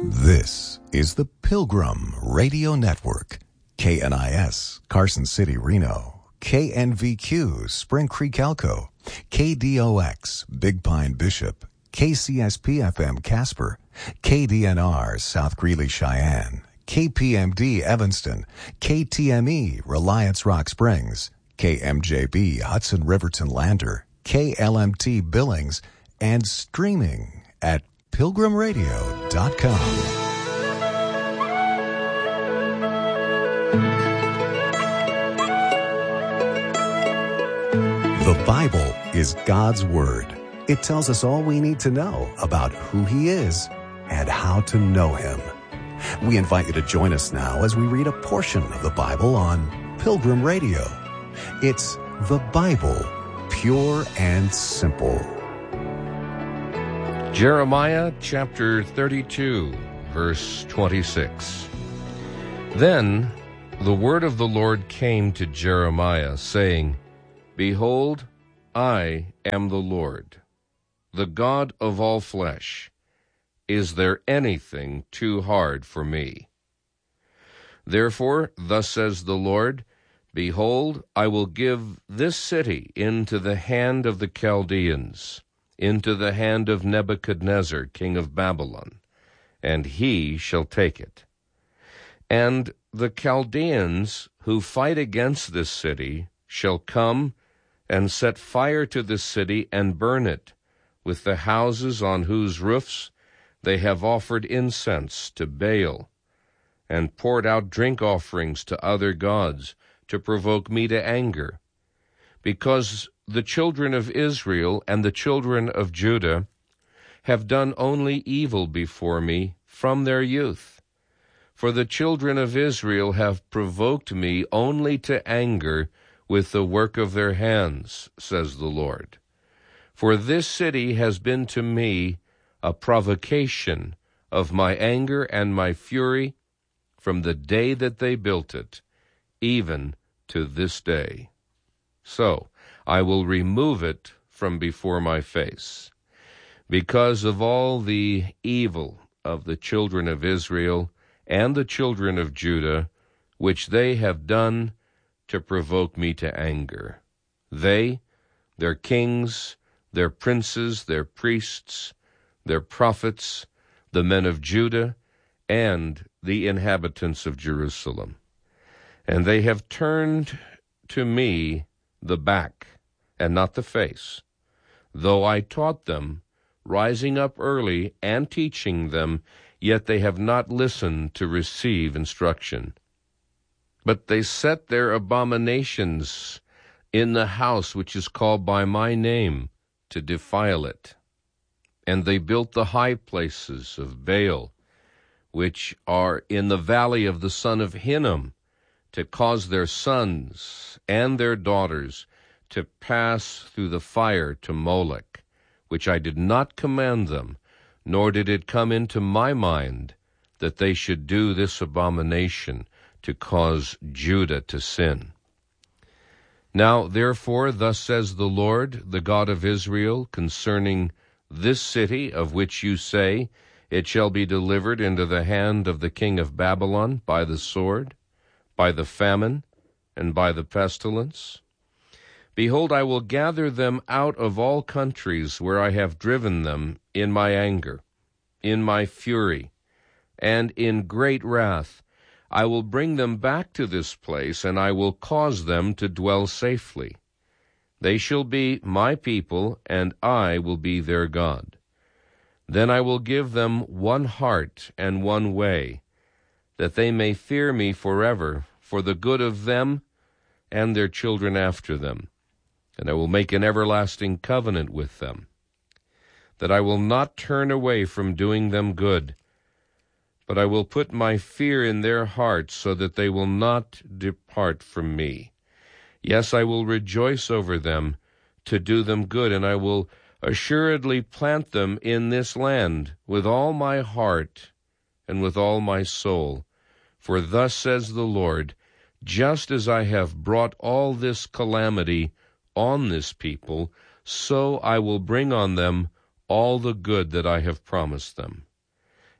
This is the Pilgrim Radio Network. KNIS, Carson City, Reno. KNVQ, Spring Creek, Elko. KDOX, Big Pine, Bishop. KCSP-FM, Casper. KDNR, South Greeley, Cheyenne. KPMD, Evanston. KTME, Reliance, Rock Springs. KMJB, Hudson Riverton, Lander. KLMT, Billings. And streaming at pilgrimradio.com. The Bible is God's Word. It tells us all we need to know about who He is and how to know Him. We invite you to join us now as we read a portion of the Bible on Pilgrim Radio. It's the Bible, pure and simple. Jeremiah chapter 32, verse 26. Then the word of the Lord came to Jeremiah, saying, Behold, I am the Lord, the God of all flesh. Is there anything too hard for me? Therefore, thus says the Lord, Behold, I will give this city into the hand of the Chaldeans, into the hand of Nebuchadnezzar, king of Babylon, and he shall take it. And the Chaldeans who fight against this city shall come and set fire to this city and burn it, with the houses on whose roofs they have offered incense to Baal, and poured out drink offerings to other gods, to provoke me to anger, because the children of Israel and the children of Judah have done only evil before me from their youth. For the children of Israel have provoked me only to anger with the work of their hands, says the Lord. For this city has been to me a provocation of my anger and my fury from the day that they built it, even to this day. So I will remove it from before my face, because of all the evil of the children of Israel and the children of Judah, which they have done to provoke me to anger. They, their kings, their princes, their priests, their prophets, the men of Judah, and the inhabitants of Jerusalem. And they have turned to me the back, and not the face, though I taught them, rising up early and teaching them, yet they have not listened to receive instruction. But they set their abominations in the house which is called by my name, to defile it. And they built the high places of Baal, which are in the valley of the son of Hinnom, to cause their sons and their daughters to pass through the fire to Molech, which I did not command them, nor did it come into my mind that they should do this abomination to cause Judah to sin. Now, therefore, thus says the Lord, the God of Israel, concerning this city of which you say, It shall be delivered into the hand of the king of Babylon by the sword, by the famine, and by the pestilence. Behold, I will gather them out of all countries where I have driven them in my anger, in my fury, and in great wrath. I will bring them back to this place, and I will cause them to dwell safely. They shall be my people, and I will be their God. Then I will give them one heart and one way, that they may fear me forever, for the good of them and their children after them. And I will make an everlasting covenant with them, that I will not turn away from doing them good, but I will put my fear in their hearts, so that they will not depart from me. Yes, I will rejoice over them to do them good, and I will assuredly plant them in this land with all my heart and with all my soul. For thus says the Lord, just as I have brought all this calamity on this people, so I will bring on them all the good that I have promised them.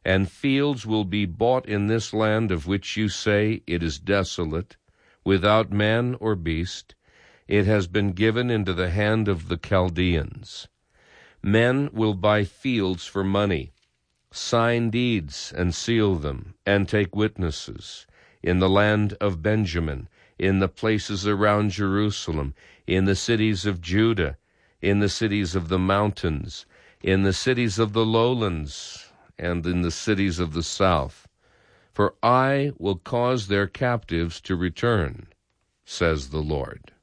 and fields will be bought in this land of which you say it is desolate, without man or beast. It has been given into the hand of the Chaldeans. Men will buy fields for money, sign deeds and seal them, and take witnesses, in the land of Benjamin, in the places around Jerusalem, in the cities of Judah, in the cities of the mountains, in the cities of the lowlands, and in the cities of the south. For I will cause their captives to return, says the Lord.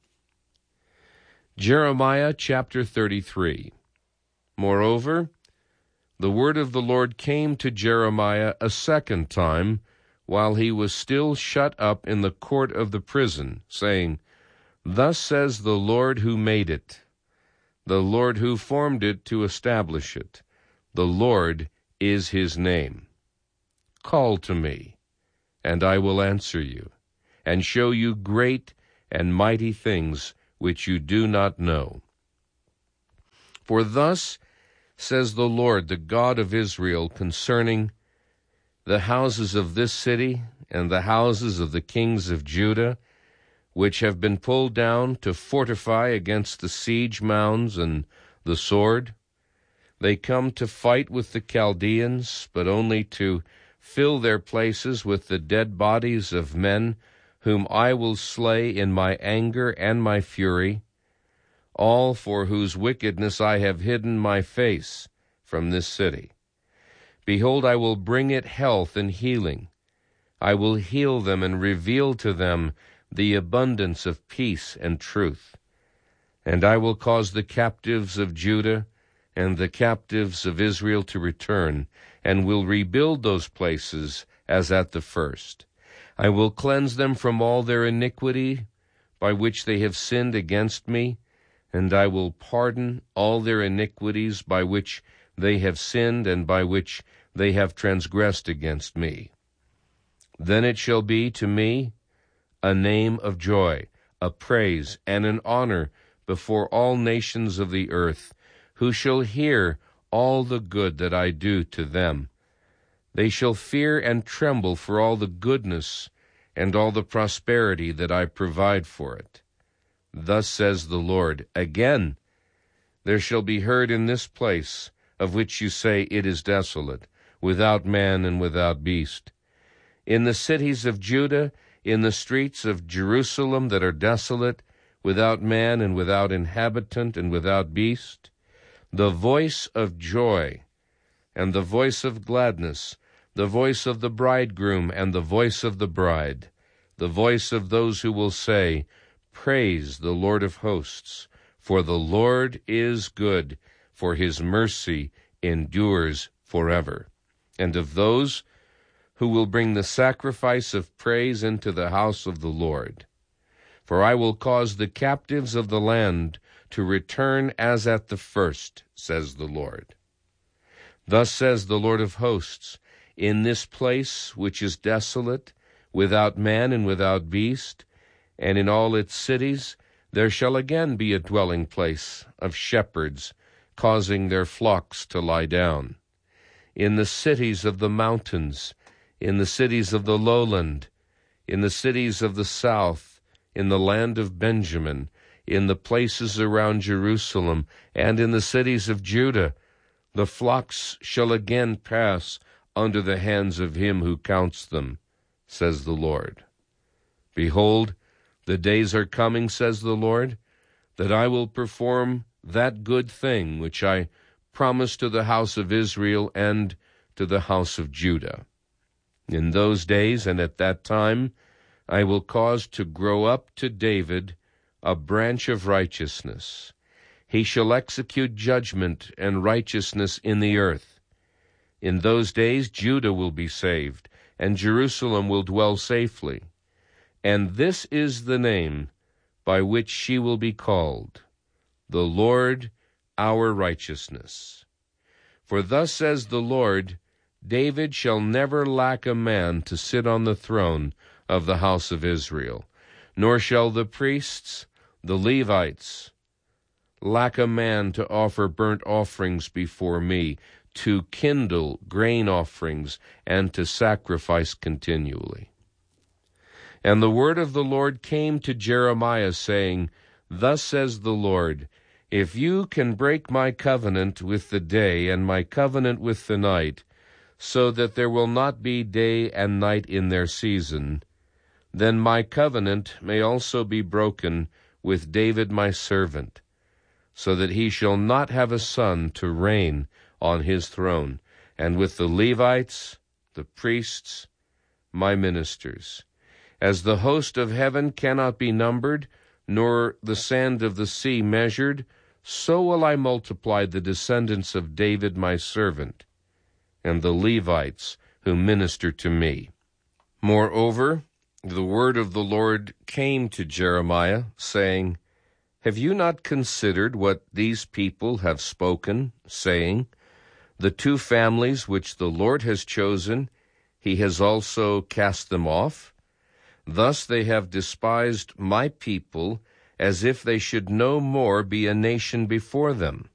Jeremiah chapter 33. Moreover, the word of the Lord came to Jeremiah a second time, while he was still shut up in the court of the prison, saying, Thus says the Lord who made it, the Lord who formed it to establish it. The Lord is his name. Call to me, and I will answer you, and show you great and mighty things which you do not know. For thus says the Lord, the God of Israel, concerning the houses of this city and the houses of the kings of Judah, which have been pulled down to fortify against the siege mounds and the sword. They come to fight with the Chaldeans, but only to fill their places with the dead bodies of men whom I will slay in my anger and my fury, all for whose wickedness I have hidden my face from this city. Behold, I will bring it health and healing. I will heal them and reveal to them the abundance of peace and truth. And I will cause the captives of Judah and the captives of Israel to return, and will rebuild those places as at the first. I will cleanse them from all their iniquity by which they have sinned against me, and I will pardon all their iniquities by which they have sinned and by which they have transgressed against me. Then it shall be to me a name of joy, a praise, and an honor before all nations of the earth, who shall hear all the good that I do to them. They shall fear and tremble for all the goodness and all the prosperity that I provide for it. Thus says the Lord, again, there shall be heard in this place, of which you say it is desolate, without man and without beast. In the cities of Judah, in the streets of Jerusalem that are desolate, without man and without inhabitant and without beast, the voice of joy and the voice of gladness, the voice of the bridegroom and the voice of the bride, the voice of those who will say, Praise the Lord of hosts, for the Lord is good, for his mercy endures forever. And of those who will bring the sacrifice of praise into the house of the Lord. For I will cause the captives of the land to return as at the first, says the Lord. Thus says the Lord of hosts, in this place which is desolate, without man and without beast, and in all its cities, there shall again be a dwelling place of shepherds, causing their flocks to lie down. In the cities of the mountains, in the cities of the lowland, in the cities of the south, in the land of Benjamin, in the places around Jerusalem, and in the cities of Judah, the flocks shall again pass under the hands of him who counts them, says the Lord. Behold, the days are coming, says the Lord, that I will perform that good thing which I promised to the house of Israel and to the house of Judah. In those days and at that time I will cause to grow up to David a branch of righteousness. He shall execute judgment and righteousness in the earth. In those days Judah will be saved, and Jerusalem will dwell safely. And this is the name by which she will be called, the Lord our righteousness. For thus says the Lord, David shall never lack a man to sit on the throne of the house of Israel, nor shall the priests, the Levites, lack a man to offer burnt offerings before me, to kindle grain offerings, and to sacrifice continually. And the word of the Lord came to Jeremiah, saying, Thus says the Lord, if you can break my covenant with the day and my covenant with the night, so that there will not be day and night in their season, then my covenant may also be broken with David my servant, so that he shall not have a son to reign on his throne, and with the Levites, the priests, my ministers. As the host of heaven cannot be numbered, nor the sand of the sea measured, so will I multiply the descendants of David my servant, and the Levites who minister to me. Moreover, the word of the Lord came to Jeremiah, saying, Have you not considered what these people have spoken, saying, The two families which the Lord has chosen, he has also cast them off? Thus they have despised my people, as if they should no more be a nation before them.